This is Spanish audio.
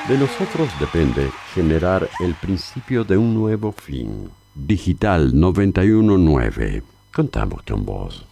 De nosotros depende generar el principio de un nuevo fin. Digital 919. Contamos con vos.